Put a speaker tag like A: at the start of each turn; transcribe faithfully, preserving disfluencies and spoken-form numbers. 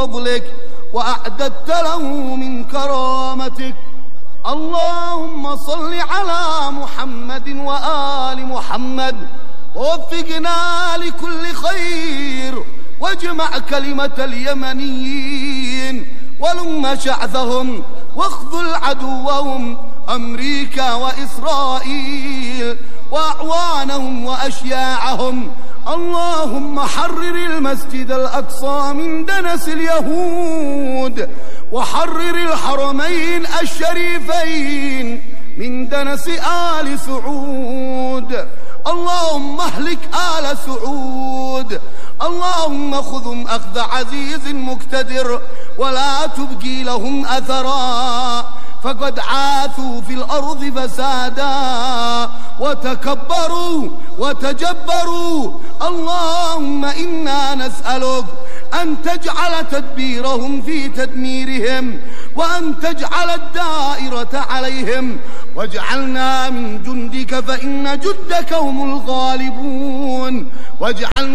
A: فضلك وأعددت له من كرامتك. اللهم صل على محمد وآل محمد ووفقنا لكل خير، واجمع كلمة اليمنيين ولم شعثهم واخذل عدوهم أمريكا وإسرائيل وأعوانهم وأشياعهم. اللهم حرر المسجد الأقصى من دنس اليهود، وحرر الحرمين الشريفين من دنس آل سعود. اللهم اهلك آل سعود، اللهم خذهم أخذ عزيز مقتدر ولا تبقي لهم أثرا، فقد عاثوا في الأرض فسادا وتكبروا وتجبروا. اللهم إنا نسألك أن تجعل تدبيرهم في تدميرهم، وأن تجعل الدائرة عليهم، واجعلنا من جندك فإن جندك هم الغالبون. واجعلنا